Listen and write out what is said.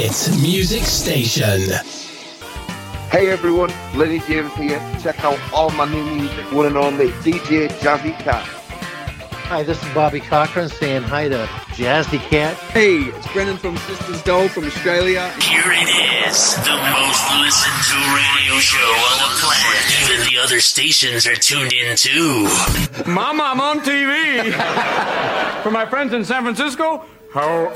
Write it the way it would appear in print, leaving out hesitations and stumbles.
hit music station. Hey everyone, Lenny James here. Check out all my new music, one and only DJ Jazzy Cat. Hi, this is Bobby Cochran saying hi to Jazzy Cat. Hey, it's Brendan from Sisters Doll from Australia. Here it is, the most listened to radio show on the planet. Even the other stations are tuned in too. Mama, I'm on TV. For my friends in San Francisco, how